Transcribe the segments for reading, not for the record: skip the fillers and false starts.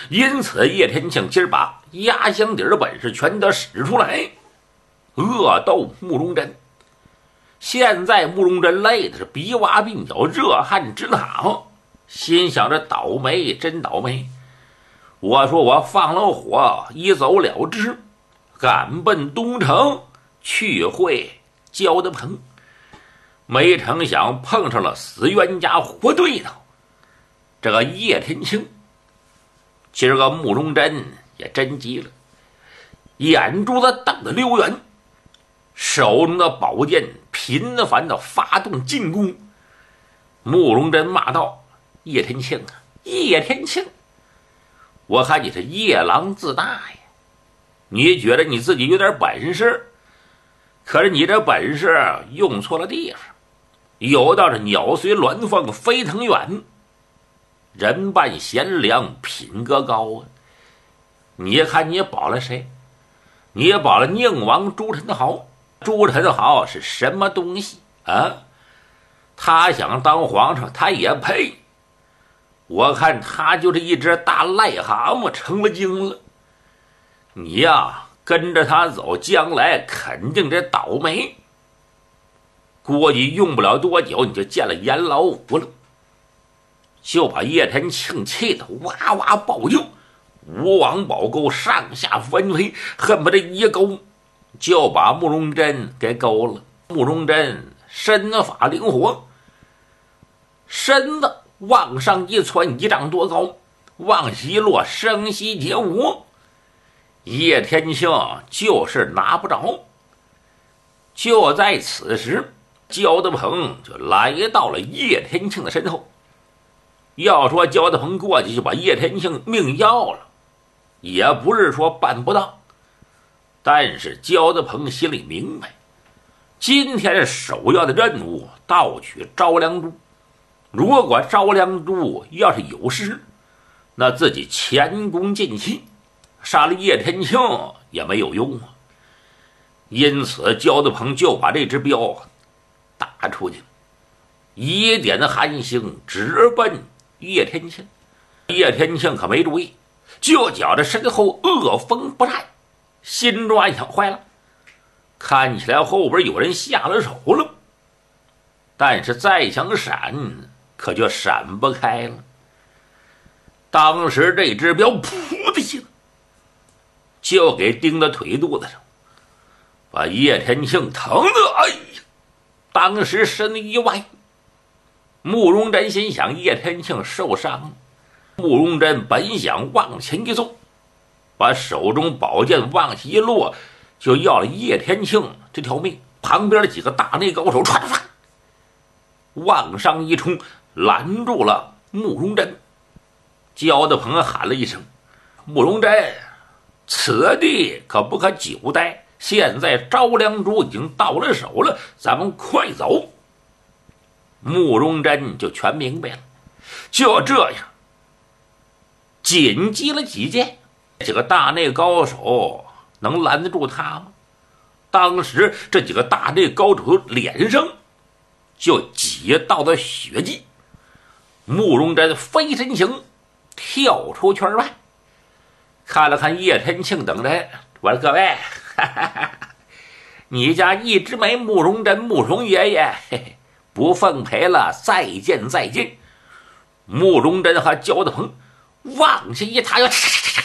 因此叶天庆今儿把压箱底的本事全都使出来，恶斗慕容真。现在慕容真累的是鼻洼鬓角，热汗直淌，心想着倒霉，真倒霉。我说我放了火，一走了之，赶奔东城去会焦德鹏，没成想碰上了死冤家活对头，这个叶天庆。今儿个慕容真也真急了，眼珠子瞪得溜圆，手中的宝剑频繁的发动进攻。慕容真骂道：“叶天庆啊，叶天庆，我看你是夜郎自大呀！你觉得你自己有点本事，可是你这本事用错了地方，有道是鸟随鸾凤飞腾远，人伴贤良品格高啊！你看你保了谁？你保了宁王朱宸濠。朱宸濠是什么东西啊？他想当皇上，他也配。我看他就是一只大癞蛤蟆成了精了。你呀，跟着他走，将来肯定得倒霉。估计用不了多久，你就见了阎老五了。就把叶天庆气得哇哇暴叫，吴王宝钩上下翻飞，恨不得一勾就把慕容真给勾了。慕容真身法灵活，身子往上一窜1丈多高，往西落声息皆无，叶天庆就是拿不着。就在此时，焦德鹏就来到了叶天庆的身后。要说焦德鹏过去就把叶天庆命要了，也不是说办不到，但是焦德鹏心里明白，今天首要的任务盗取昭良珠，如果昭良珠要是有失，那自己前功尽弃，杀了叶天庆也没有用啊。因此焦德鹏就把这只镖打出去，一点的寒星直奔叶天庆。叶天庆可没注意，就觉着身后恶风不善，心中暗想：坏了，看起来后边有人下了手了。但是再想闪，可就闪不开了。当时这只镖噗的一下就给钉到腿肚子上，把叶天庆疼得哎呀，当时身一歪。慕容真心想叶天庆受伤了，慕容真本想往前一纵，把手中宝剑往下一落，就要了叶天庆这条命。旁边的几个大内高手唰唰往上一冲，拦住了慕容真。焦德鹏喊了一声：“慕容真，此地可不可久待，现在昭良珠已经到了手了，咱们快走。”慕容真就全明白了，就这样紧击了几剑，几个大内高手能拦得住他吗？当时这几个大内高手脸上就挤到了血迹。慕容真飞身行，跳出圈外，看了看叶天庆等人，我说：“各位，哈哈哈，你家一枝梅慕容真慕容爷爷，嘿嘿，不奉陪了，再见再见。”慕容真和焦德鹏往下一踏，又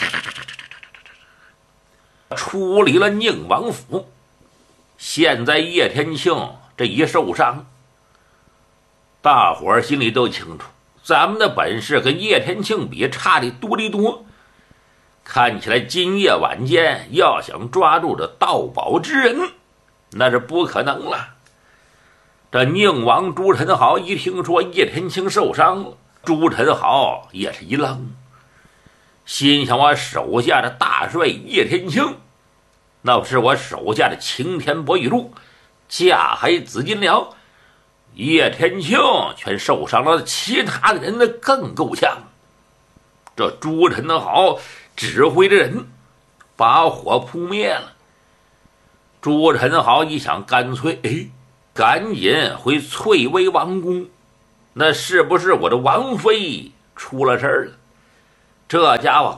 出离了宁王府。现在叶天庆这一受伤，大伙儿心里都清楚，咱们的本事跟叶天庆比差的多得多。看起来今夜晚间要想抓住这盗宝之人，那是不可能了。这宁王朱宸濠一听说叶天庆受伤了，朱宸濠也是一愣，心想：我手下的大帅叶天庆，那是我手下的擎天博玉柱，架海紫金梁，叶天庆全受伤了，其他的人呢更够呛。这朱宸濠指挥着人把火扑灭了。朱宸濠一想，干脆赶紧回翠微王宫，那是不是我的王妃出了事儿了？这家伙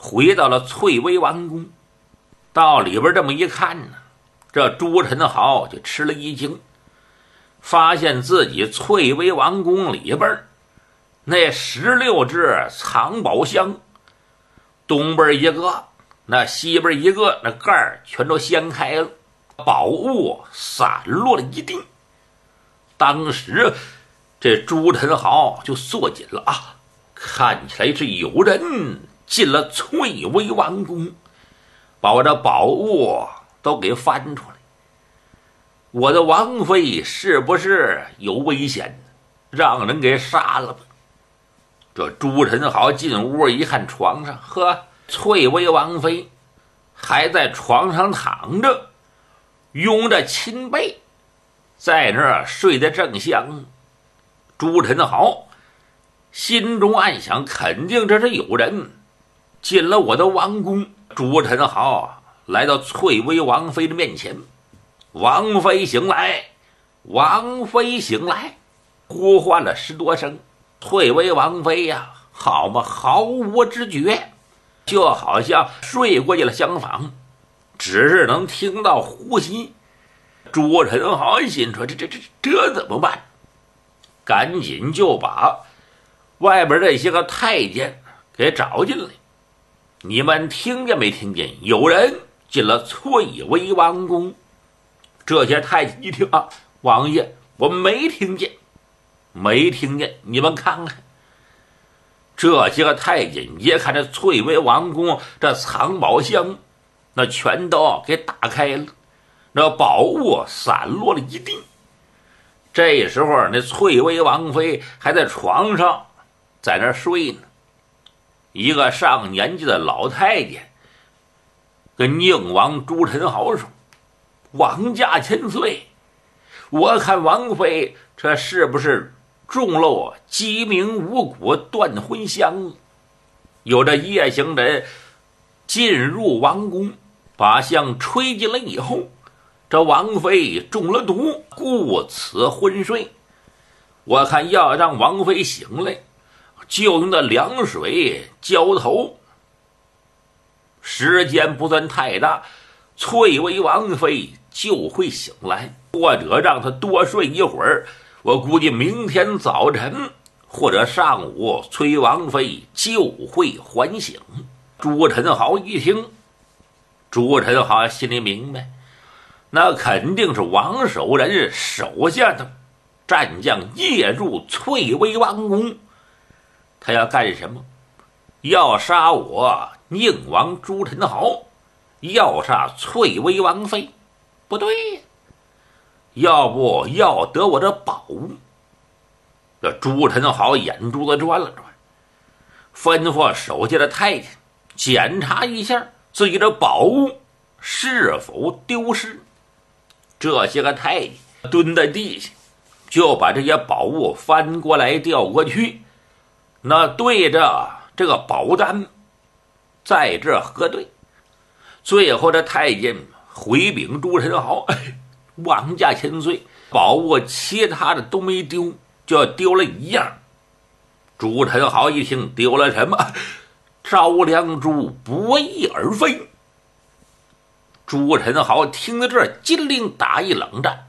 回到了翠微王宫。到里边这么一看呢，这朱宸濠就吃了一惊，发现自己翠微王宫里边那16只藏宝箱，东边一个，那西边一个，那盖儿全都掀开了，宝物散落了一地。当时这朱宸濠就缩紧了啊，看起来是有人进了翠微王宫，把我这宝物都给翻出来。我的王妃是不是有危险，让人给杀了吧？这朱宸濠进屋一看床上，呵，翠微王妃还在床上躺着，拥着亲被，在那儿睡得正香。朱宸濠心中暗想，肯定这是有人进了我的王宫。朱宸濠来到翠微王妃的面前，王妃醒来，王妃醒来，呼唤了10多声。翠微王妃呀，好嘛，毫无知觉，就好像睡过去了相仿，只是能听到呼吸。朱宸濠心说这怎么办？赶紧就把外边这些个太监给找进来。你们听见没听见？有人进了翠微王宫。这些太监一听啊，王爷，我没听见，没听见，你们看看。这些个太监一看这翠微王宫这藏宝箱，那全都给打开了，那宝物散落了一地。这时候那翠微王妃还在床上在那睡呢。一个上年纪的老太监跟宁王朱宸濠说：“王驾千岁，我看王妃这是不是中了鸡鸣五谷断魂香？有这夜行人进入王宫，把香吹进来以后，这王妃中了毒，故此昏睡。我看要让王妃醒来，就用那凉水浇头，时间不算太大，翠微王妃就会醒来，或者让她多睡一会儿，我估计明天早晨或者上午，崔王妃就会唤醒。”朱宸濠一听，朱宸濠心里明白，那肯定是王守仁手下的战将夜入翠微王宫，他要干什么？要杀我宁王朱宸濠，要杀翠微王妃？不对，要不要得我的宝物？这朱宸濠眼珠子转了转，吩咐手下的太监检查一下自己的宝物是否丢失。这些个太监蹲在地下，就把这些宝物翻过来调过去，那对着这个宝单在这核对。最后这太监回禀朱宸濠：“王驾千岁，宝物其他的都没丢，就丢了一样。”朱宸濠一听，丢了什么？招良珠不翼而飞。朱宸濠听到这儿，金铃打一冷战，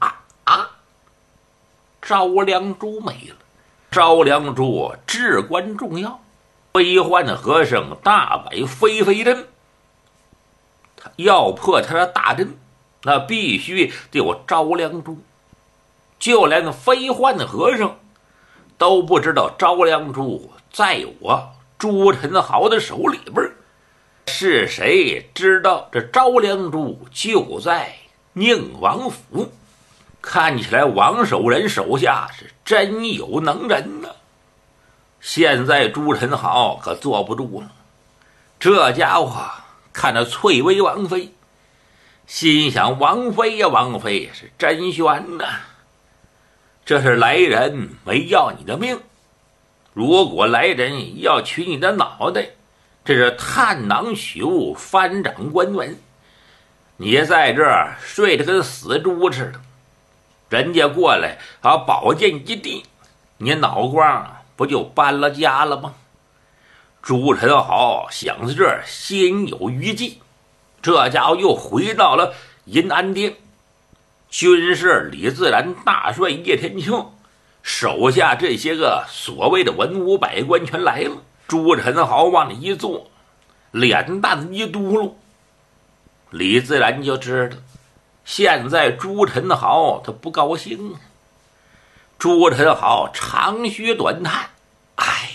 招良珠没了。招良珠至关重要，飞幻和尚大摆飞飞阵，要破他的大阵，那必须得有招良珠。就连飞幻和尚都不知道招良珠在我朱宸濠的手里边，是谁知道这招良珠就在宁王府？看起来王守仁手下是真有能人呢。现在朱宸濠可坐不住了，这家伙看着翠微王妃，心想：王妃呀，王妃是真悬呐！这是来人没要你的命，如果来人要取你的脑袋，这是探囊取物，翻掌关文。你在这儿睡得跟死猪似的，人家过来把宝剑一递，你脑瓜不就搬了家了吗？ 朱宸濠想到这儿心有余悸，这家伙又回到了银安殿。军士李自然大帅叶天庆手下这些个所谓的文武百官全来了。朱宸濠往里一坐，脸蛋子一嘟噜，李自然就知道现在朱宸濠他不高兴啊。朱宸濠长吁短叹，哎，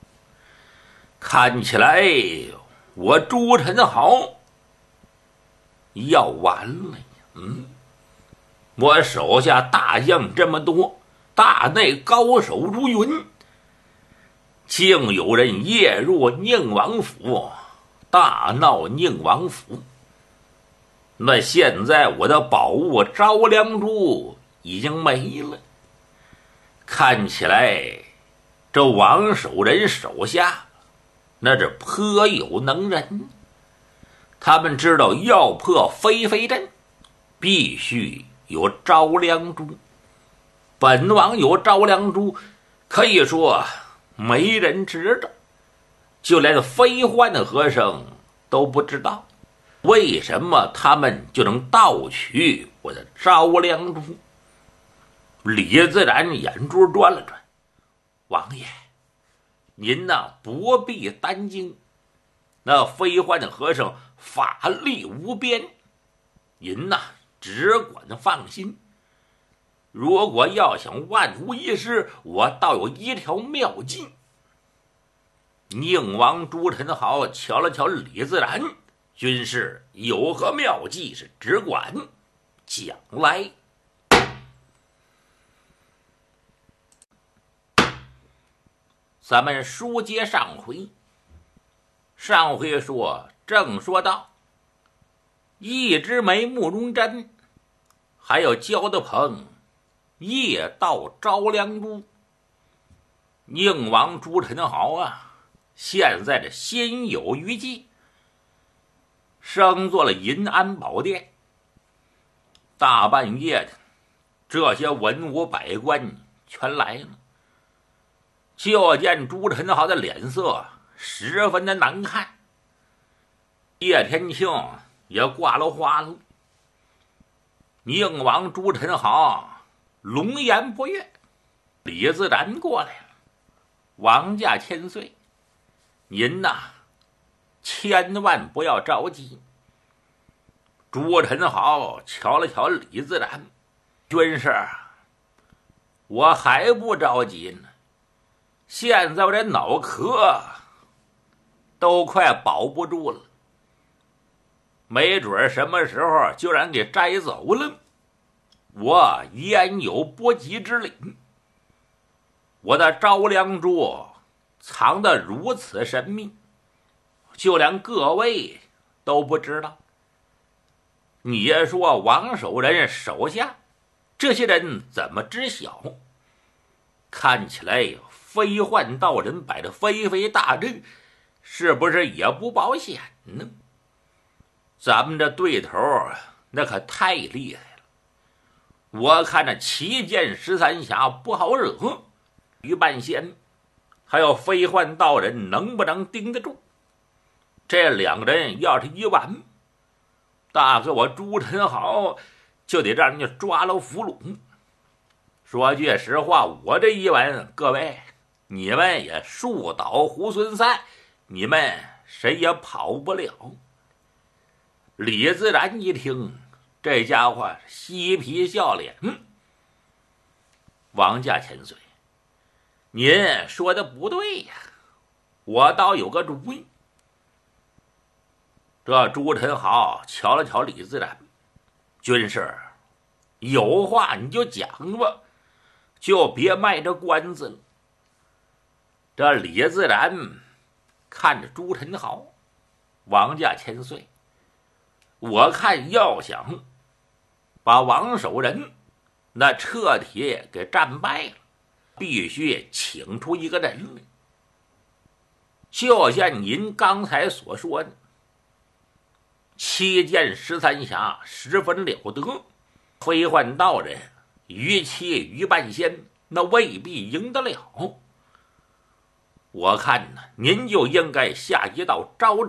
看起来我朱宸濠要完了呀。我手下大将这么多，大内高手如云，竟有人夜入宁王府，大闹宁王府。那现在我的宝物招梁珠已经没了，看起来这王守仁手下那是颇有能人，他们知道要破飞飞阵必须有招梁珠，本王有招梁珠可以说没人知道，就连飞幻的和尚都不知道，为什么他们就能盗取我的招梁珠？李自然眼珠转了转，王爷，您呐不必担惊，那飞幻的和尚法力无边，您呐只管放心。如果要想万无一失，我倒有一条妙计。宁王朱宸濠瞧了瞧李自然，军士有何妙计是只管讲来。咱们书接上回，上回正说到一枝梅慕容贞还有焦德鹏夜盗招梁珠，宁王朱宸濠啊现在这心有余悸，升做了银安宝殿。大半夜的，这些文武百官全来了，就见朱宸濠的脸色十分的难看，叶天庆也挂了花了。宁王朱宸濠龙颜不悦，李自然过来了，王驾千岁，您呐千万不要着急。朱宸濠瞧了瞧李自然，军士，我还不着急呢，现在我这脑壳都快保不住了，没准什么时候就让人给摘走了，我焉有不及之理？我的招梁珠藏得如此神秘，就连各位都不知道。你也说王守仁手下这些人怎么知晓？看起来飞幻道人摆的飞飞大阵是不是也不保险呢？咱们这对头那可太厉害了，我看这7剑13侠不好惹，于半仙还有飞幻道人能不能盯得住？这两个人要是一完，大哥我朱宸濠就得让人家抓了俘虏。说句实话，我这一完，各位你们也树倒猢狲散，你们谁也跑不了。李自然一听，这家伙嬉皮笑脸，王驾千岁，您说的不对呀，我倒有个主意。这朱宸濠瞧了瞧李自然，军士有话你就讲吧，就别卖这关子了。这李自然看着朱宸濠，王驾千岁，我看要想把王守仁那彻底给战败了，必须请出一个人来。就像您刚才所说的，7剑13侠十分了得，飞幻道人于其于半仙那未必赢得了。 我看呢，您就应该下一道招